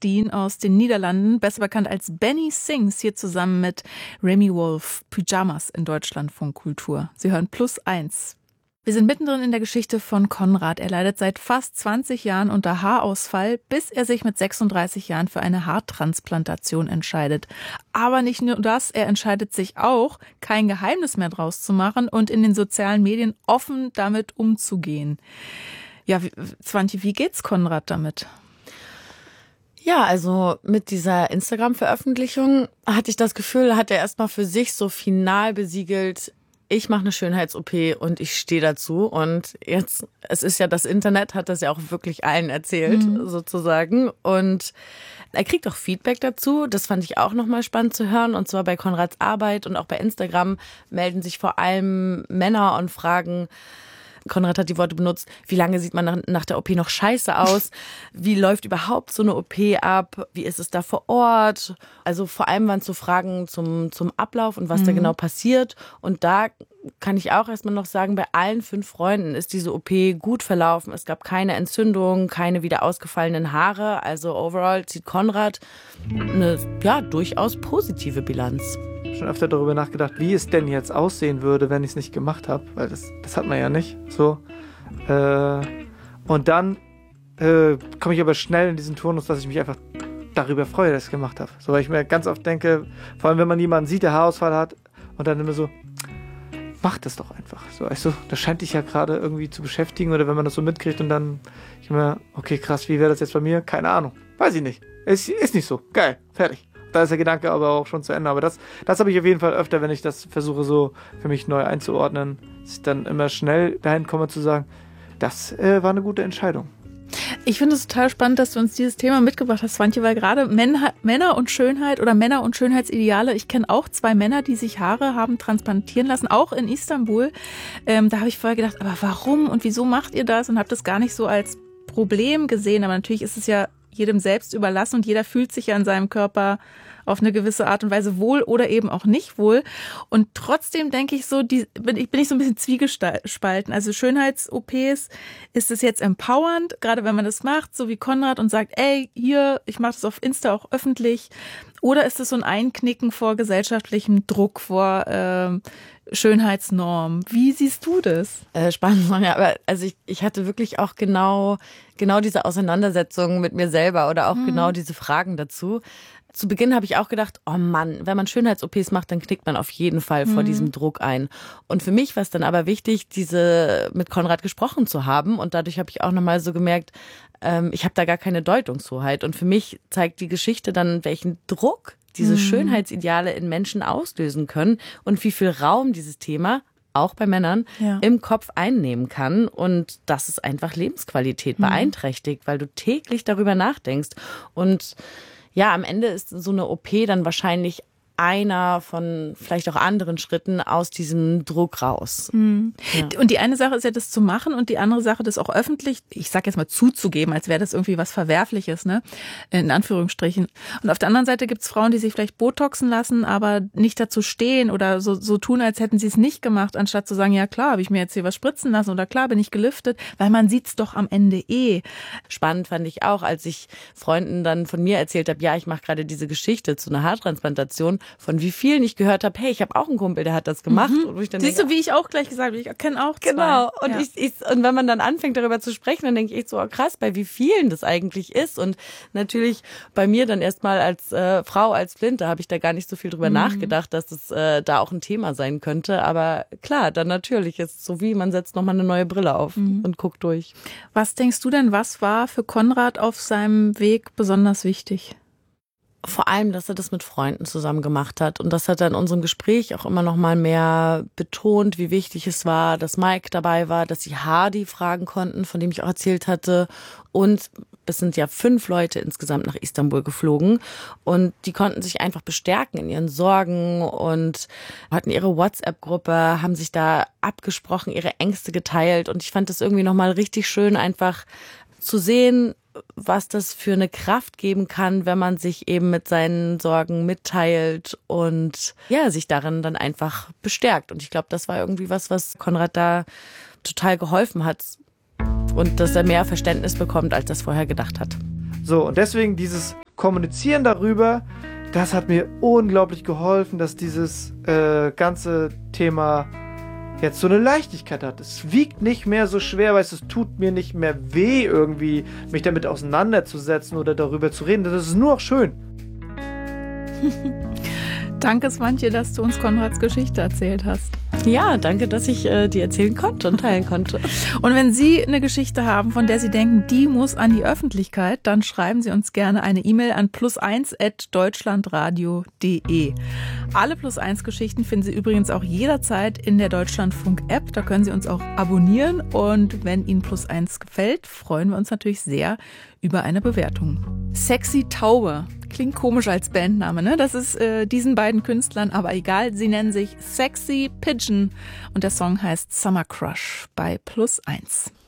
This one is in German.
Dean aus den Niederlanden, besser bekannt als Benny Sings, hier zusammen mit Remy Wolf, Pyjamas in Deutschlandfunk Kultur. Sie hören +1. Wir sind mittendrin in der Geschichte von Konrad. Er leidet seit fast 20 Jahren unter Haarausfall, bis er sich mit 36 Jahren für eine Haartransplantation entscheidet. Aber nicht nur das, er entscheidet sich auch, kein Geheimnis mehr draus zu machen und in den sozialen Medien offen damit umzugehen. Ja, Swantje, wie geht's Konrad damit? Ja, also mit dieser Instagram-Veröffentlichung hatte ich das Gefühl, hat er erstmal für sich so final besiegelt, ich mache eine Schönheits-OP und ich stehe dazu. Und jetzt, es ist ja das Internet, hat das ja auch wirklich allen erzählt, sozusagen. Und er kriegt auch Feedback dazu. Das fand ich auch nochmal spannend zu hören. Und zwar bei Konrads Arbeit und auch bei Instagram melden sich vor allem Männer und fragen, Konrad hat die Worte benutzt, wie lange sieht man nach der OP noch scheiße aus? Wie läuft überhaupt so eine OP ab? Wie ist es da vor Ort? Also vor allem waren es so Fragen zum Ablauf und was da genau passiert. Und da kann ich auch erstmal noch sagen, bei allen 5 Freunden ist diese OP gut verlaufen. Es gab keine Entzündung, keine wieder ausgefallenen Haare. Also overall zieht Konrad eine durchaus positive Bilanz. Schon öfter darüber nachgedacht, wie es denn jetzt aussehen würde, wenn ich es nicht gemacht habe, weil das hat man ja nicht so. Und dann komme ich aber schnell in diesen Turnus, dass ich mich einfach darüber freue, dass ich es gemacht habe. So, weil ich mir ganz oft denke, vor allem wenn man jemanden sieht, der Haarausfall hat und dann immer so, mach das doch einfach. So, also, das scheint dich ja gerade irgendwie zu beschäftigen oder wenn man das so mitkriegt und dann ich mir, okay, krass, wie wäre das jetzt bei mir? Keine Ahnung, weiß ich nicht. Ist nicht so. Geil, fertig. Da ist der Gedanke aber auch schon zu Ende. Aber das habe ich auf jeden Fall öfter, wenn ich das versuche so für mich neu einzuordnen, dass ich dann immer schnell dahin komme zu sagen, das war eine gute Entscheidung. Ich finde es total spannend, dass du uns dieses Thema mitgebracht hast, Swantje, weil gerade Männer und Schönheit oder Männer und Schönheitsideale, ich kenne auch 2 Männer, die sich Haare haben transplantieren lassen, auch in Istanbul. Da habe ich vorher gedacht, aber warum und wieso macht ihr das? Und habe das gar nicht so als Problem gesehen. Aber natürlich ist es ja jedem selbst überlassen und jeder fühlt sich ja in seinem Körper auf eine gewisse Art und Weise wohl oder eben auch nicht wohl. Und trotzdem denke ich so, bin ich so ein bisschen zwiegespalten. Also Schönheits-OPs, ist es jetzt empowernd, gerade wenn man das macht, so wie Konrad und sagt, ey, hier, ich mache das auf Insta auch öffentlich. Oder ist es so ein Einknicken vor gesellschaftlichem Druck, vor Schönheitsnormen? Wie siehst du das? Spannend, ja, aber also ich hatte wirklich auch genau diese Auseinandersetzung mit mir selber oder auch genau diese Fragen dazu. Zu Beginn habe ich auch gedacht, oh Mann, wenn man Schönheits-OPs macht, dann knickt man auf jeden Fall vor diesem Druck ein. Und für mich war es dann aber wichtig, mit Konrad gesprochen zu haben. Und dadurch habe ich auch nochmal so gemerkt, ich habe da gar keine Deutungshoheit. Und für mich zeigt die Geschichte dann, welchen Druck diese Schönheitsideale in Menschen auslösen können und wie viel Raum dieses Thema auch bei Männern, im Kopf einnehmen kann. Und das ist einfach Lebensqualität beeinträchtigt, weil du täglich darüber nachdenkst. Und ja, am Ende ist so eine OP dann wahrscheinlich einer von vielleicht auch anderen Schritten aus diesem Druck raus. Ja. Und die eine Sache ist ja, das zu machen und die andere Sache, das auch öffentlich, ich sag jetzt mal zuzugeben, als wäre das irgendwie was Verwerfliches, ne? In Anführungsstrichen. Und auf der anderen Seite gibt's Frauen, die sich vielleicht botoxen lassen, aber nicht dazu stehen oder so tun, als hätten sie es nicht gemacht, anstatt zu sagen, ja klar, habe ich mir jetzt hier was spritzen lassen oder klar, bin ich geliftet, weil man sieht's doch am Ende eh. Spannend fand ich auch, als ich Freunden dann von mir erzählt habe, ja, ich mache gerade diese Geschichte zu einer Haartransplantation, von wie vielen ich gehört habe, hey, ich habe auch einen Kumpel, der hat das gemacht. Und ich dann siehst du, wie ich auch gleich gesagt habe, ich kenne auch 2. Genau, und und wenn man dann anfängt, darüber zu sprechen, dann denke ich echt so, oh, krass, bei wie vielen das eigentlich ist. Und natürlich bei mir dann erstmal als Frau, als Blinde, habe ich da gar nicht so viel drüber nachgedacht, dass das da auch ein Thema sein könnte. Aber klar, dann natürlich ist es so wie, man setzt nochmal eine neue Brille auf und guckt durch. Was denkst du denn, was war für Konrad auf seinem Weg besonders wichtig? Vor allem, dass er das mit Freunden zusammen gemacht hat. Und das hat er in unserem Gespräch auch immer noch mal mehr betont, wie wichtig es war, dass Mike dabei war, dass sie Hardy fragen konnten, von dem ich auch erzählt hatte. Und es sind ja 5 Leute insgesamt nach Istanbul geflogen. Und die konnten sich einfach bestärken in ihren Sorgen und hatten ihre WhatsApp-Gruppe, haben sich da abgesprochen, ihre Ängste geteilt. Und ich fand das irgendwie noch mal richtig schön, einfach zu sehen, was das für eine Kraft geben kann, wenn man sich eben mit seinen Sorgen mitteilt und ja, sich darin dann einfach bestärkt. Und ich glaube, das war irgendwie was Konrad da total geholfen hat und dass er mehr Verständnis bekommt, als er es vorher gedacht hat. So, und deswegen dieses kommunizieren darüber, das hat mir unglaublich geholfen, dass dieses ganze Thema jetzt so eine Leichtigkeit hat. Es wiegt nicht mehr so schwer, weil es tut mir nicht mehr weh, irgendwie mich damit auseinanderzusetzen oder darüber zu reden. Das ist nur noch schön. Danke, Swantje, dass du uns Konrads Geschichte erzählt hast. Ja, danke, dass ich die erzählen konnte und teilen konnte. Und wenn Sie eine Geschichte haben, von der Sie denken, die muss an die Öffentlichkeit, dann schreiben Sie uns gerne eine E-Mail an +1@deutschlandradio.de. Alle +1-Geschichten finden Sie übrigens auch jederzeit in der Deutschlandfunk-App. Da können Sie uns auch abonnieren. Und wenn Ihnen +1 gefällt, freuen wir uns natürlich sehr über eine Bewertung. Sexy Taube. Klingt komisch als Bandname, ne? Das ist diesen beiden Künstlern aber egal. Sie nennen sich Sexy Pigeon und der Song heißt Summer Crush bei +1.